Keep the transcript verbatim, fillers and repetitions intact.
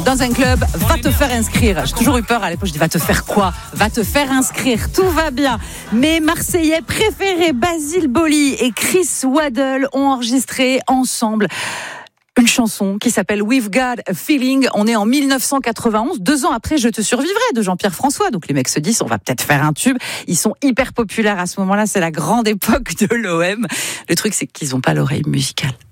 dans un club, va te faire inscrire. J'ai toujours eu peur à l'époque, je dis va te faire quoi ? Va te faire inscrire, tout va bien. Mes Marseillais préférés, Basile Boli et Chris Waddle, ont enregistré ensemble une chanson qui s'appelle We've Got a Feeling. On est en dix-neuf cent quatre-vingt-onze, deux ans après Je te survivrai de Jean-Pierre François. Donc les mecs se disent on va peut-être faire un tube. Ils sont hyper populaires à ce moment-là, c'est la grande époque de l'O M. Le truc c'est qu'ils n'ont pas l'oreille musicale.